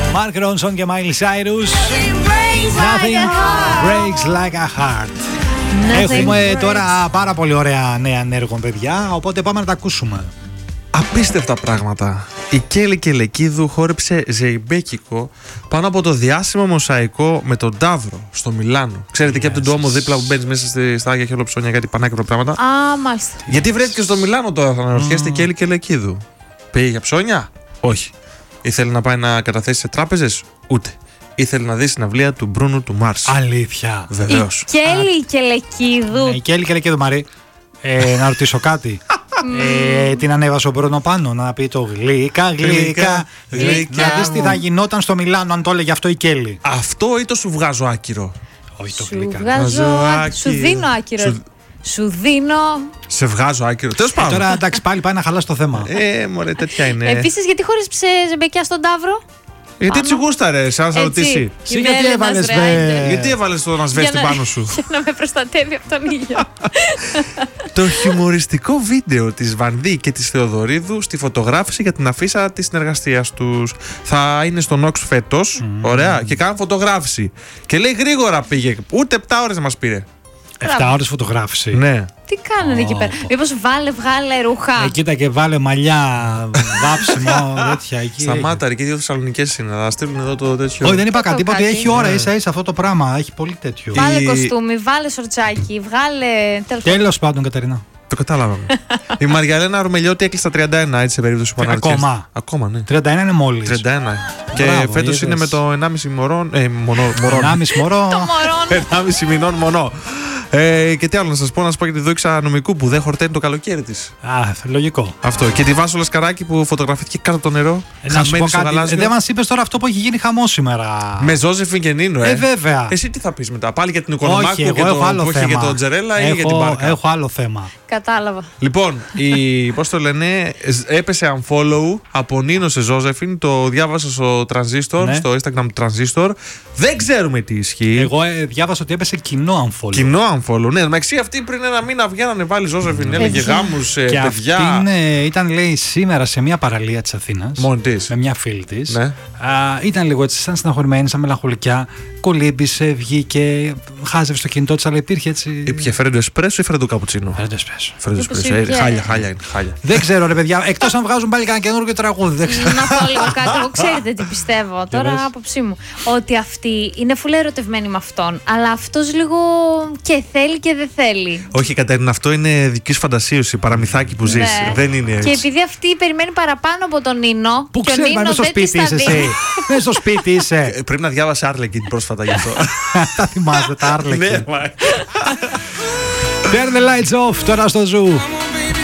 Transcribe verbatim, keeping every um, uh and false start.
Mark Ronson και Miley Cyrus. Nothing breaks like a heart. Έχουμε τώρα πάρα πολύ ωραία νέα ενέργων, παιδιά, οπότε πάμε να τα ακούσουμε. Απίστευτα πράγματα. Η Κέλλη Κελεκίδου χόρεψε ζεϊμπέκικο πάνω από το διάσημο μοσαϊκό με τον Ταύρο στο Μιλάνο. Ξέρετε yes. και από τον τόμο δίπλα που μπαίνει μέσα στη στάγια χελοψώνια, κάτι πανάκριβα πράγματα. Α, μάλιστα. Γιατί βρέθηκε στο Μιλάνο τώρα, θα αναρωτιέστε, η mm. Κέλλη Κελεκίδου. Πήγε για ψώνια? Όχι. Ήθελε να πάει να καταθέσει σε τράπεζες? Ούτε. Ήθελε να δει συναυλία του Μπρούνου του Μάρς. Αλήθεια. Βεβαίως. Η Κέλλη Κελεκίδου. Ναι, η Κέλλη Κελεκίδου, Μαρή. Ε, να ρωτήσω κάτι. ε, την ανέβασε ο Μπρούνο πάνω να πει το γλύκα, γλύκα, γλύκα. Να δεις τι θα γινόταν στο Μιλάνο αν το έλεγε αυτό η Κέλλη. Αυτό ή το σου βγάζω άκυρο? Όχι το γλύκα. Σου δίνω άκυρο. Σου... Σου δίνω. Σε βγάζω άκυρο. Τέλος πάντων. Ε, τώρα εντάξει, πάλι πάει να χαλάσει το θέμα. Ε, μωρέ, τέτοια είναι. Επίσης, γιατί χώρισε ζεμπεκιά στον Ταύρο? Γιατί έτσι γούσταρε, σαν να σε ρωτήσει. Εσύ γιατί έβαλες βε... Γιατί έβαλες το να σβέσει την πάνω σου? Για να με προστατεύει από τον ήλιο. Το χιουμοριστικό βίντεο της Βανδί και της Θεοδωρίδου στη φωτογράφηση για την αφίσα της συνεργασίας τους. Θα είναι στο Νόξ φέτος, mm. ωραία, και κάνουν φωτογράφηση. Και λέει γρήγορα πήγε, ούτε επτά ώρες μας πήρε. επτά ώρες φωτογράφηση. Ναι. Τι κάνανε oh. εκεί πέρα? Μήπως βάλε, βγάλε ρούχα. Ε, κοίτα και βάλε μαλλιά, βάψιμο, τέτοια εκεί. Σταμάτα, ρε, και δύο Θεσσαλονικές είναι. Θα στείλουν εδώ το τέτοιο. Όχι, δεν είπα κάτι. Είπα ότι έχει ώρα ίσα ίσα αυτό το πράγμα. Έχει πολύ τέτοιο. Βάλε η... κοστούμι, βάλε σορτσάκι, βγάλε. Τέλος πάντων, Κατερίνα. Το κατάλαβαμε. Η Μαριαλένα Ρουμελιώτη έκλεισε τα τριάντα ένα, έτσι, σε περίπτωση που αναρτιέται. Ακόμα. Ακόμα, ναι. τριάντα ένα είναι μόλις. τριάντα ένα. Και φέτος είναι με το ενάμιση μωρών. Ε, μονό, μωρών. ενάμιση μωρών. ενάμιση μηνών μονό. Ε, και τι άλλο να σας πω, να σας πω για τη Δόξα Νομικού που δεν χορταίνει το καλοκαίρι της. Α, λογικό. Αυτό. Και τη Βάσο Λασκαράκη που φωτογραφήθηκε κάτω από το νερό. Ε, να σου πω κάτι. Ε, δεν μας είπες τώρα αυτό που έχει γίνει χαμό σήμερα. Με Ζώζεφιν και Νίνο, ε. Ε, βέβαια. Εσύ τι θα πεις μετά, πάλι για την Οικονομάκου και το, που έχει για τον Τζερέλα έχω, ή για την Μπάρκα? Έχω άλλο θέμα. Κατάλαβα. Λοιπόν, η, πώς το λένε, έπεσε unfollow από Νίνο σε Ζώζεφιν. Το διάβασα στο Transistor, ναι. στο Instagram του Transistor. Δεν ξέρουμε τι ισχύει. Εγώ ε, διάβασα ότι έπεσε κοινό unfollow. Κοινό unfollow, ναι. Μεταξύ αυτή πριν ένα μήνα βγαίνανε πάλι Ζώζεφιν, έλεγε γάμους, και παιδιά. Αυτή είναι, ήταν, λέει, σήμερα σε μια παραλία της Αθήνας. Μόνη της. Με μια φίλη της. Ναι. Α, ήταν λίγο έτσι, σαν στεναχωρημένη, σαν μελαγχολικιά. Κολύμπησε, βγήκε, χάζευε στο κινητό της, αλλά υπήρχε έτσι. Ήπια φρέντο εσπρέσο ή φρέντο καπουτσίνο? Φρέντο εσπρέσο. Φρέντο εσπρέσο. Χάλια, χάλια είναι. Χάλια. Δεν ξέρω, ρε παιδιά, εκτός αν βγάζουν πάλι κανένα καινούργιο τραγούδι. Δεν ξέρω. Να πω λίγο κάτι. Εγώ ξέρετε τι πιστεύω τώρα, άποψή μου. Ότι αυτή είναι φουλε ερωτευμένη με αυτόν, αλλά αυτός λίγο και θέλει και δεν θέλει. Όχι, Κατερίνα, αυτό είναι δική σου φαντασίωση, παραμυθάκι που ζεις. Ναι. Δεν είναι έτσι. Και επειδή αυτή περιμένει παραπάνω από τον Νίνο. Πού ξέρει, μέσα στο σπίτι είσαι εσύ. Μέσα στο σπίτι είσαι. Πρέπει να διάβασε Άρλεκιν πρόσφατα γι' αυτό. Τα θυμάσαι, τα Άρλεκιν. Ναι, Turn the lights off τώρα στο Zoo.